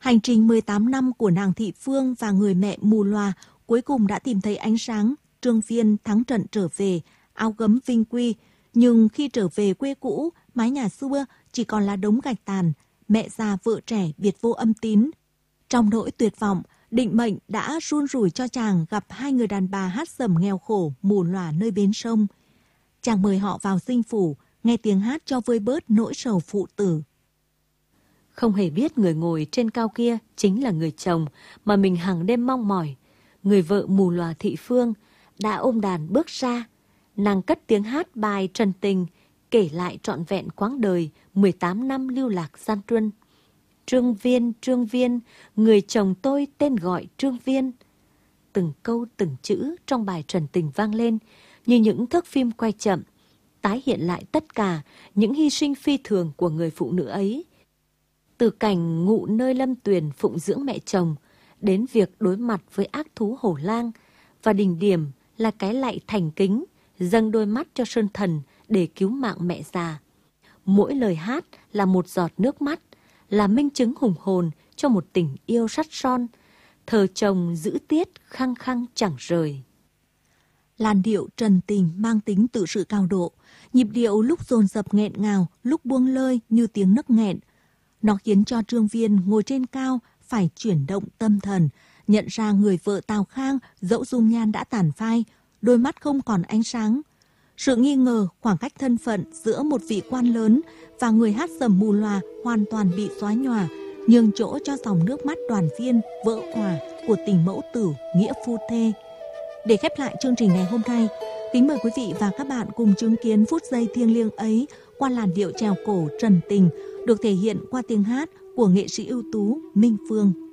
Hành trình 18 năm của nàng Thị Phương và người mẹ mù lòa cuối cùng đã tìm thấy ánh sáng. Trương Viên thắng trận trở về, áo gấm vinh quy. Nhưng khi trở về quê cũ, mái nhà xưa chỉ còn là đống gạch tàn. Mẹ già vợ trẻ biệt vô âm tín. Trong nỗi tuyệt vọng, định mệnh đã run rủi cho chàng gặp hai người đàn bà hát sẩm nghèo khổ mù lòa nơi bến sông. Chàng mời họ vào dinh phủ, nghe tiếng hát cho vơi bớt nỗi sầu phụ tử. Không hề biết người ngồi trên cao kia chính là người chồng mà mình hàng đêm mong mỏi. Người vợ mù lòa Thị Phương đã ôm đàn bước ra. Nàng cất tiếng hát bài trần tình, kể lại trọn vẹn quãng đời 18 năm lưu lạc gian truân. Trương Viên, người chồng tôi tên gọi Trương Viên. Từng câu từng chữ trong bài trần tình vang lên như những thước phim quay chậm, tái hiện lại tất cả những hy sinh phi thường của người phụ nữ ấy. Từ cảnh ngụ nơi lâm tuyền phụng dưỡng mẹ chồng, đến việc đối mặt với ác thú hổ lang, và đỉnh điểm là cái lạy thành kính, dâng đôi mắt cho sơn thần để cứu mạng mẹ già. Mỗi lời hát là một giọt nước mắt, là minh chứng hùng hồn cho một tình yêu sắt son, thờ chồng giữ tiết khăng khăng chẳng rời. Làn điệu trần tình mang tính tự sự cao độ, nhịp điệu lúc dồn dập nghẹn ngào, lúc buông lơi như tiếng nấc nghẹn. Nó khiến cho Trương Viên ngồi trên cao phải chuyển động tâm thần, nhận ra người vợ Tào Khang dẫu dung nhan đã tàn phai, đôi mắt không còn ánh sáng. Sự nghi ngờ khoảng cách thân phận giữa một vị quan lớn và người hát sẩm mù lòa hoàn toàn bị xóa nhòa, nhường chỗ cho dòng nước mắt đoàn viên vỡ òa của tình mẫu tử nghĩa phu thê. Để khép lại chương trình ngày hôm nay, kính mời quý vị và các bạn cùng chứng kiến phút giây thiêng liêng ấy qua làn điệu chèo cổ trần tình được thể hiện qua tiếng hát của nghệ sĩ ưu tú Minh Phương.